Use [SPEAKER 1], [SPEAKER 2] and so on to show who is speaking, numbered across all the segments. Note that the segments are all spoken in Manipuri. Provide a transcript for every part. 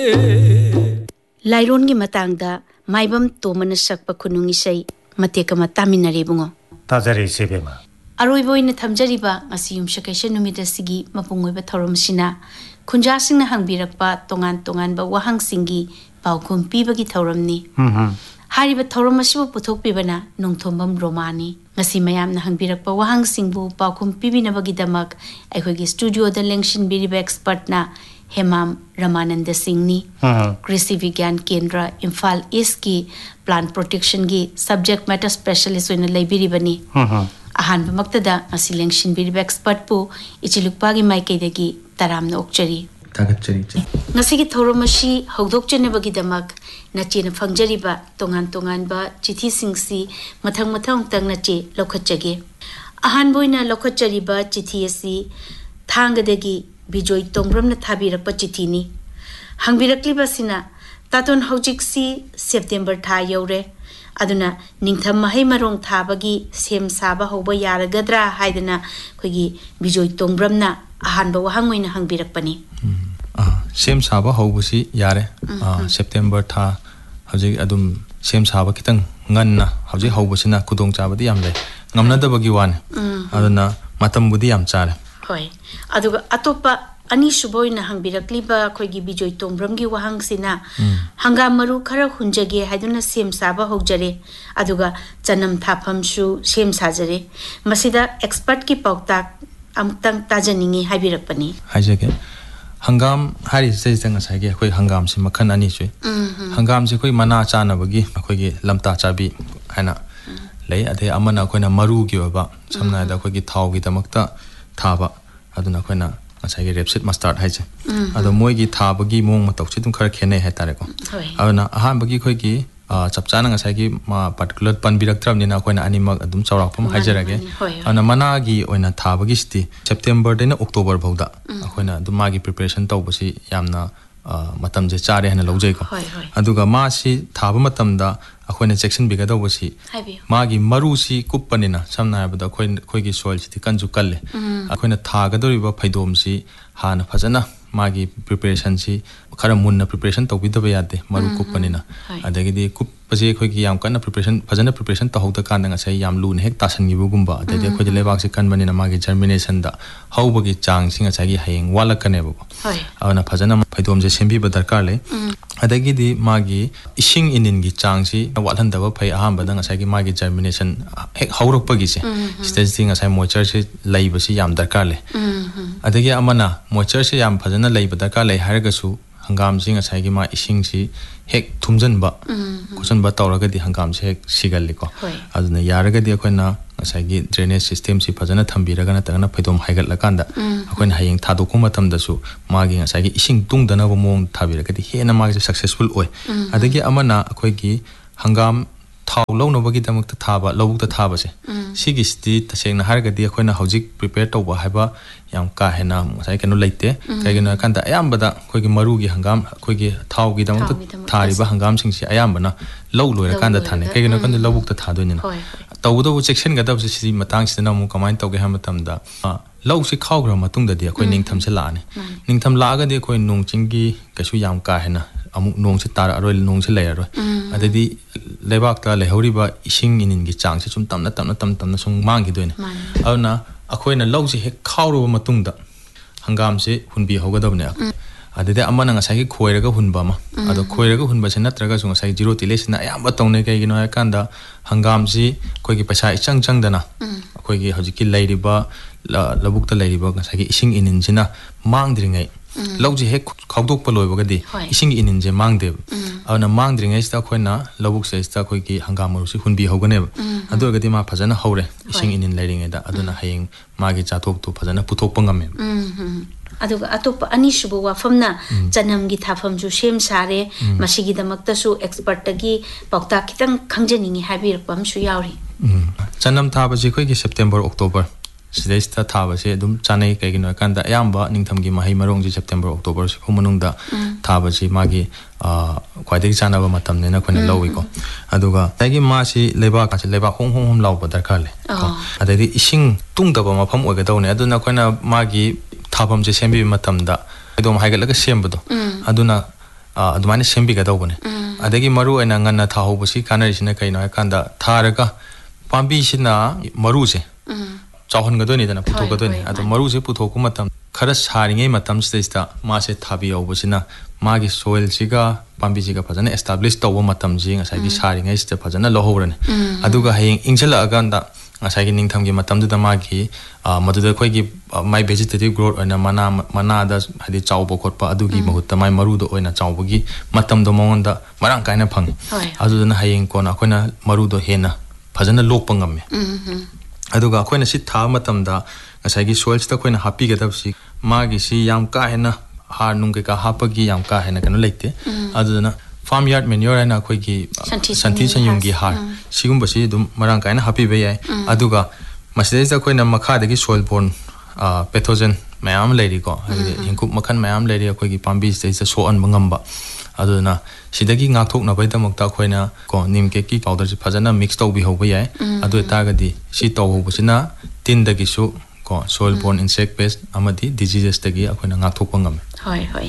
[SPEAKER 1] Lairongi matangda maibam tomana sakpa khunung isai mateka ma taminare bungo
[SPEAKER 2] Tazari sebema
[SPEAKER 1] Aroiboina thamjariba ngasi yumshakaisha numida sigi mapungoiba thoromsina khunjasingna hangbirakpa tongan ba wahang singi paukhum pibagi thoramni hariba thoromasibu puthokpibana nongthombam romani ngasi mayamna hangbirakpa wahang singbu paukhum pibinabagi damak aikhogi studio da lengshin biriba expert na Hemam Ramananda Singhni Krishi Vigyan Kendra Imphal East ki plant protection gi subject matter specialist oina laibiribani ahan bamaktada asi lengshin biriba expert pu ichilukpa gi maikaidagi taramna okchari
[SPEAKER 3] tagatchari
[SPEAKER 1] ngasi gi thoromasi hogdokchene bagi damak nachena phangjariba tongan ba chithi singsi mathang tang nache lokhatchage ahan boina lokhatchari ba chithi asi thangadagi Bijoy Tongbramna thabirakpa chithini hangbirakliba taton haujiksi September tha yaure aduna ningtham mahai marong thabagi sem saba hoba yaragadra haidana khogi Bijoy Tongbramna ahanba wahangoina hangbirakpani
[SPEAKER 3] sem saba hobusi yare September tha haujik adum sem saba kitang nganna haujik hobusina kudong chabadi yam le ngamnadabagi wan aduna matam budi yam chare
[SPEAKER 1] Hoi, aduga atopa ani suboina hangbirakliba khoigi Bijoy Tongbramgi wahangsina hangam maru khara hunjage haiduna sem saba hogjare aduga chanam thaphamsu sem sajare masida expert ki pauktak amtang tajaningi haibirakpani
[SPEAKER 3] haijage hangam hari seisang asage khoi hangam si makhan ani chui hangam si khoi mana chana bagi khoigi lamta chabi haina lei ade amana khoina maru gi oba samna da khoigi thau gi damakta thaba aduna khoina asage repsit mustard haije ado moigi thabagi mong ma tokchi tum khara khene hai tare ko aduna ahan bagi khoigi chapchana ngasagi ma particular panbirak nina khoina animak adum chawrakpam haijarage ana managi oina thabagi sti September dena October bauda khoina adum magi preparation tawbasi yamna matam je chare hana lojai ko aduga ma si thaba matamda akhona section bigada wasi magi maru si kuppanina samna habada khoigi soil si kanju kalle akhona thagadoriba phaidom si hana phajana magi preparation si khara munna preparation tawbidaba yade maru kuppanina adagidi kuppaje khoigi yam kana preparation phajana preparation tahawda kan nga sai yam lun hek tasangi bugumba adade khoidi lebak si kanbanina magi germination da hawbagi chang singa sagi hayeng walakane bu ana phajana phaidom je sembi ba darkar le adagidi magi ising inin gi chang si walhandaba phai ahambada nga sagi magi germination hek hawrokpagi se stage thing asai moisture se laibasi yam darkar le adagi amana moisture se yam phajana laiba darkar le haragasu hangam sing asai gi ma ising si hek thumjanba kusanba tawragadi hangam se hek sigalliko aduna yaragadi akoina asai gi drainage system si phajana thambiraga na tagna phaidom haigat lakanda akoina hayeng thadokku matamda su magi asai gi ising tungdana ba mong thabiragadi hena magi successful oi adagi amana akoi gi hangam thau launobagi damakta thaba lobukta thaba se sigi sti tasengna haragadi akoina hojik prepare tawba haiba yam ka hena sai kanu leite kaigena kanda ayambada khoigi marugi hangam khoigi thaugi damakta thariba hangam singsi ayambana low loira kanda thane kaigena kanda lobukta thadoinina tawdo section ga dabse si matang sidana mu kamain tawge hamatamda low si khawgra matungda di akhoi ningtham se laane ningtham laaga di akhoi nongchingi kasu yam ka hena amuk nong se tara aroi nong se layaroi adadi lebak ta lehoriba ising inin gi chang se sum tamna sum mangi doine auna akoina lawsi he khawro matungda hangam se hunbi hogadabne adede amana nga sai khoiraga hunba ma ado khoiraga hunba se natraga sunga sai zero tilesina ayamba tongne kai gino kanda hangam si koi gi paisa ichang dana koi gi hojiki lairiba labukta lairiba nga sai ising inin jina mangdringai lawji he khawdok paloibagadi ising inin je mangde awna mangdringai sta khoina labuk se sta koi gi hangam ru si hunbi hogane ado gadi ma phajana hore ising inin lairingai da aduna hayeng magi chathok tu phajana puthok pangame
[SPEAKER 1] aduga atopa ani subu wafamna chanam gi thafam ju sem sare masigi damakta su expert tagi paukta kitang khangjaningi habir pam su yauri
[SPEAKER 3] chanam thaba ji khoi gi September October sidesta thaba se dum chanai kai gino kanda ayamba ningtham gi mahai marong ji September October se khumanungda thaba ji magi khwaidagi chanaba matam ne na khone lowi ko aduga tagi ma si leba hom law ba darkar le adadi ising tungdaba mafam oiga dawne aduna khona magi thabam je sembi matamda edom haigatlaga sembado aduna ꯑꯗꯨꯃꯥꯏꯅ ꯁꯦꯝꯕꯤꯒꯗꯧꯕꯅꯦ ꯑꯗꯒꯤ ꯃꯔꯨ ꯑꯣꯏꯅ ꯉꯟꯅ ꯊꯥꯍꯧꯕꯁꯤ ꯀꯥꯟꯅꯔꯤꯁꯤꯅ ꯀꯩꯅꯣ ꯍꯥꯏꯀꯥꯟꯗ ꯊꯥꯔꯒ ꯄꯥꯝꯕꯤꯁꯤꯅ ꯃꯔꯨꯁꯦ ꯆꯥꯎꯍꯟꯒꯗꯣꯏꯅꯤꯗꯅ ꯄꯨꯊꯣꯛꯀꯗꯣꯏꯅꯤ ꯑꯗꯣ ꯃꯔꯨꯁꯦ ꯄꯨꯊꯣꯛꯄ ꯃꯇꯝ ꯈꯔ ꯁꯥꯔꯤꯉꯩ ꯃꯇꯝꯁꯤꯗꯩꯁꯤꯗ ꯃꯥꯁꯦ ꯊꯥꯕꯤꯍꯧꯕꯁꯤꯅ मागी सोइल सिगा पांबी सिगा फजन एस्टाब्लिश तौबो मतम जि ngasai gi saringai sta फजन लहोरने aduga hayeng ingchela aganda ngasai gi ningtham gi matam duda magi maduda khoi gi mai vegetative growth oina mana da hadi chawbo khotpa adugi mahutta mai maru do oina chawbo gi matam do monda marang kaina phang adudana hayeng kona khoina maru do hena fajana lokpa ngamme aduga khoina si tha matam da ngasai gi soil sta khoina happy gadab si magi si yam ka hena har nung ka hapagi yam ka hena kanu leite adudana farm yard manure na khoi gi santi sanyung gi har sigum basi dum marang kaina happy be yai aduga masdei da khoina makha da gi soil borne pathogen mayam leiri ko hingkup makhan mayam leiri khoi gi pambi sei sa so an mangamba aduna sidagi ngak thok na bai da mokta khoina ko nim ke ki powder ji phajana mix to bi ho ba yai adu ta ga di si to ho busina tin da gi su ko soil borne insect pest amadi diseases da gi khoina ngak thok pangam
[SPEAKER 1] hoi hoi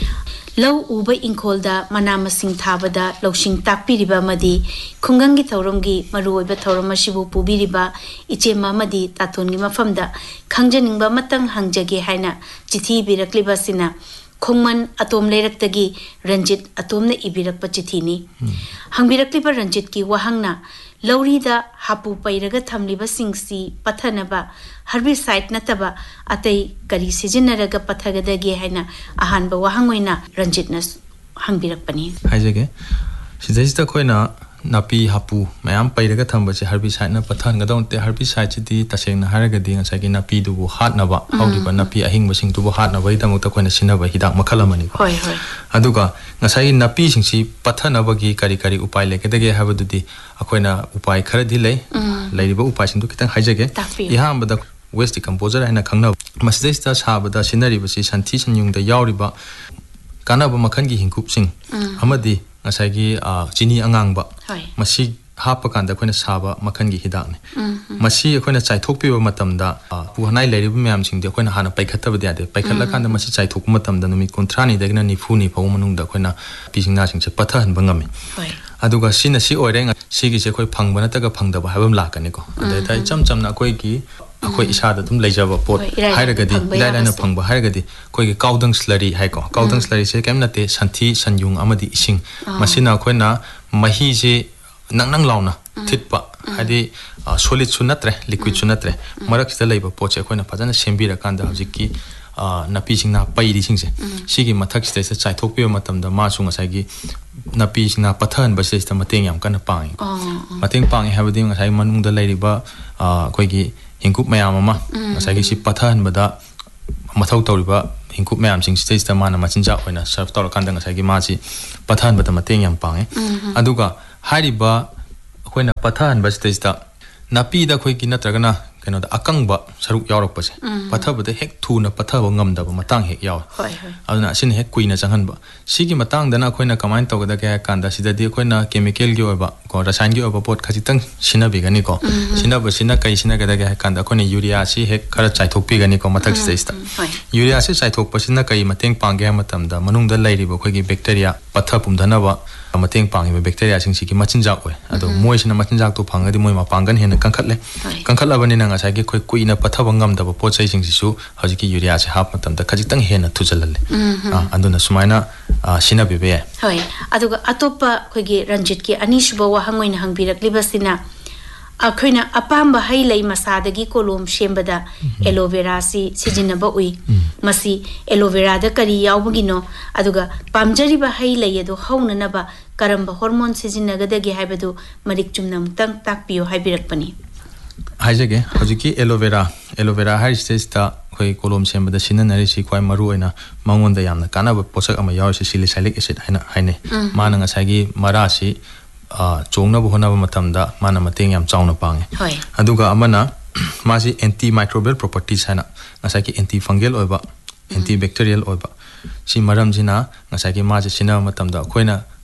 [SPEAKER 1] lau uba ingkolda manama sing thabada losing takpiriba madi khungangi thauramgi maruoiba thaurama sibu pubiriba ichema madi tatongi mafamda khangjaningba matang hangjage haina chithi birakliba sina khongman atom leiraktagi ranjit atomna ibirakpa chithini hangbirakliba ranjit ki wahangna laurida hapu pairaga thamliba singsi pathanaba herbicide nataba atai kari sijinaraga pathagadage haina ahanba wahangoina ranjitna hangbirakpani
[SPEAKER 3] haijege sidajita khoina napi hapu mayam pairaga thamba che herbicide na pathan gadon te herbicide chi di taseng na haraga di ngasai gi napi du bu hatnaba audiba napi ahingba sing du bu hatnaba idam ta khoina sinaba hidak makhalamani
[SPEAKER 1] hoi hoi
[SPEAKER 3] aduga ngasai napi singsi pathanaba gi kari kari upai lekadage habadudi akhoina upai khara di lei leiriba upai sing du kitang haijege ihambada waste decomposer haina khangna masdesta sabada sinari basi santhi sanyung da yauriba kanaba makhan gi hingkup sing amadi ngasai gi chini angangba masi hapa kanda khoina saba makhan gi hidak ne masi khoina chaithokpiba matamda puhanai leiriba myam sing de khoina hana paikhattaba de ade paikhatla kanda masi chaithok matamda numi kontrani degna nifuni phau manungda khoina pisingna sing che pathan bangame aduga sina si oirenga sigi se khoi phangbana taga phangdaba habam lakani ko ade tai cham chamna khoi gi akhoi isada dum leijaba pot hairagadi ilaina phangba hairagadi khoi gi kaudang slurry hai ko kaudang slurry se kemna te santhi sanyung amadi ising masina khoina mahi je nang launa thitpa hadi solid sunatre liquid sunatre marak sta leiba pot se khoina phajana sembira kanda hojiki napi singna pairi singse sigi mathak sta se chaithokpi matamda ma sunga sagi napi singna pathan ba se sta mateng yam kana pangi mateng pangi habadi ngasai manungda leiriba khoi gi hingkup mayam ama ngasai gi si pathan bada mathau tawriba hingkup mayam sing stage ta mana machinja oina serve tawra kanda ngasai gi ma si pathan bada mateng yam pangi aduga hariba khoina pathan ba stage ta napi da khoi gi natragana keno da akangba saruk yaurok pase pathabada hek thuna pathaba ngamdaba matang hek yaw aduna sin hek kuina changhanba sigi matang dana khoina kamain tawgada ka kanda sida di khoina chemical gi oba ko rasayan gi oba pot khajitang sinabi gani ko sinaba sina kai sina gada ka kanda khoina urea si hek khara chaithokpi gani ko mathak sista urea si chaithok pasina kai mateng pangge matamda manungda lairiba khoigi bacteria pathapum dhanaba mateng pangi bacteria sing sigi machinjak oi ado moi sina machinjak to phangadi moi ma pangan hena kankhatlabani na ngasai gi khoi kuina pathaba ngamdaba pot sai sing sisu hajiki urea se hap matamda khajitang hena thujalalle anduna sumaina sina bebe
[SPEAKER 1] hoi aduga atopa khoigi ranjit ki ani suba wa hangoina hangbirak libasina akhoina apamba hai lei masadagi kolom shembada aloe vera si sijinaba ui masi aloe vera da kari yaubagino aduga pamjari ba hai lei ado hauna ba karamba hormone sijinagadagi haibadu marik chumna mutang takpiyo haibirakpani
[SPEAKER 3] haijage hojiki aloe vera hai stage ta khoi kolom shembada sinanari si khwai maru oina mangonda yamna kanaba posak ama yaw si salicylic acid haine mana ngasai gi mara si chongna bohna matamda mana mateng yam chauna pange aduga amana masi antimicrobial properties haina ngasai ki antifungal oiba antibacterial oiba si maram jina ngasai ki ma je sina matamda khoina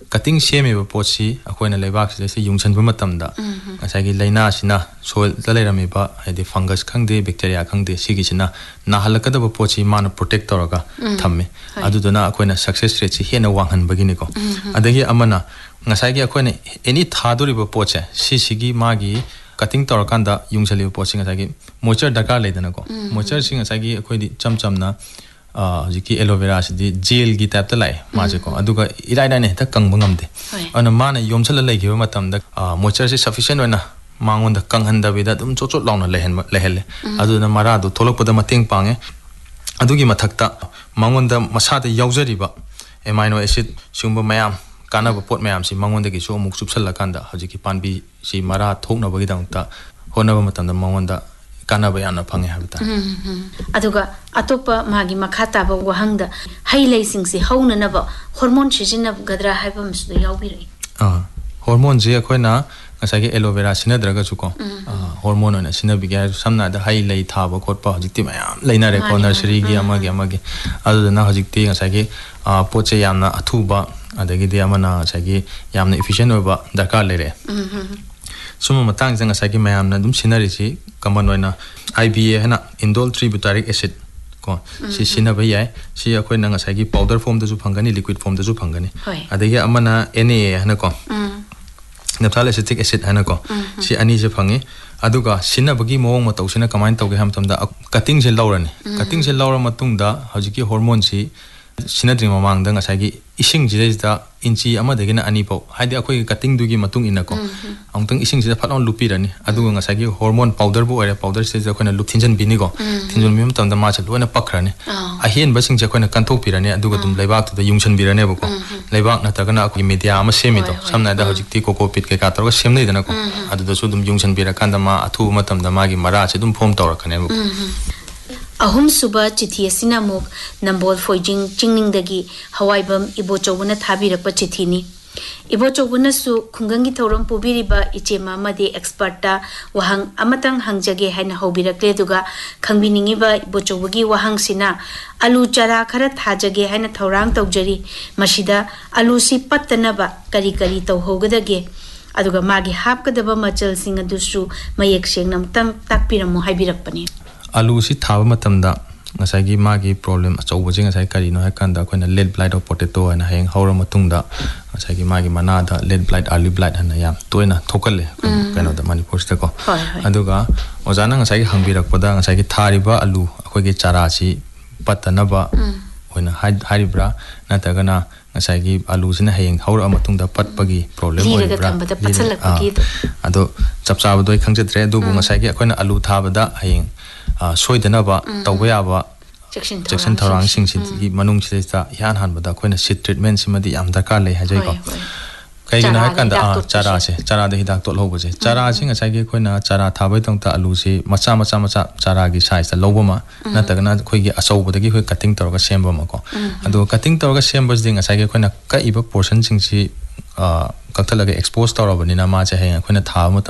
[SPEAKER 3] cutting semi pochi akoina lebak se yungchan bu matamda asagi laina sina soil da lerami ba hadi fungus khangde bacteria khangde sigi sina na halakada ba pochi mana protect toraga thamme aduduna akoina success rate si hena wanghan bagini ko adagi amana ngasagi akoina any thaduri ba poche sigi magi cutting torakanda yungchali pochi ngasagi moisture dakar ledana ko moisture sing asagi akoi chamna jiki aloe vera si gel gi type ta lai ma je ko aduga irai dai ne ta kang bangam de ana mana yomsala lai gi matam da moisture si sufficient oina mangon da kang handa be da dum chot launa lehele aduna mara do tholok pada mateng pange adugi mathakta mangon da masa da yaujari ba amino acid sumba mayam kana ba pot mayam si mangon da gi so muk supsal kan da hajiki panbi si mara thokna ba gi dang ta hona ba matam da mangon da kana ba yana phange habta
[SPEAKER 1] aduga atopa magi makhata ba wahangda hailai singsi hauna na ba hormone sijina gadra haibam su yaubi rai
[SPEAKER 3] hormone je akoina ngasagi aloe vera sina draga chuko hormone na sina biga samna da hailai thaba khotpa hojikti mayam leina re ko nursery gi amagi adu na hojikti ngasagi poche yamna athuba adagi de amana ngasagi yamna efficient oba darkar lere suma matang jang asagi mayam na dum sinari si common oina IBA hena indole tributyric acid ko si sinaba yai si akoi na ngasagi powder form da ju phangani liquid form da ju phangani adagi amana NA hena ko naphthalate acetic acid hena ko si ani je phangi aduga sinabagi mawong ma tawsina kamain tawge ham tamda cutting je lawrani cutting je lawra matungda hojiki hormone si sinadri mamang da ngasagi ising jida inchi ama degina ani pau haidi akoi cutting dugi matung inako angtang ising jida phalon lupirani aduga ngasagi hormone powder bu ore powder se ja koina lup thinjan bini ko thinjun mim tamda ma chalo na pakrani a hen basing ja koina kanthok pirani aduga dum leibak tu da yungchan birane bu ko leibak na tagana akoi media ama semi do samna da hojikti kokopit ke ka torga semnei dana ko adu da su dum yungchan bira kanda ma athu matam da magi mara che dum form tawrakane bu
[SPEAKER 1] ahum suba chithi asina muk nambol foijing chingning dagi hawaibam ibo chawuna thabirakpa chithi ni ibo chawuna su khungangi thoram pubiriba ichema made expert ta wahang amatang hangjage haina hobirakle duga khangbiningi ba ibo chawagi wahang sina alu chara khara thajage haina thorang tawjari masida alu si pattana ba kari kari tawhogadage aduga magi hapkadaba machal sing adusu mayek sengnam tang takpiramu haibirakpani
[SPEAKER 3] alu si thaba matamda ngasagi magi problem achauba jing asai kari no hakanda koina lead blight of potato ana heng haura matungda ngasagi magi mana da lead blight early blight ana yam toina thokalle kaino da manipur sta ko aduga ojana ngasagi hangbirak pada ngasagi thariba alu akoge chara si patana ba oina haribra natagana ngasagi alu sina heng haura matungda patpagi problem oibra ado chapcha bodoi khangjatre dubu ngasagi akoina alu thabada heng soidana ba tawya ba section tharang sing si manung si ta yan han bada koina seed treatment simadi yam darkar lei hajai ko kai gina hakanda chara de hidak to lobo je chara sing asai koina chara thabai tong ta alu si macha chara gi size ta lobo ma na ta gana khoi gi asau bodagi khoi cutting torga semba ma ko ado cutting torga semba ding asai koina ka iba portion sing si kaktalaga expose torabani na ma che he koina tha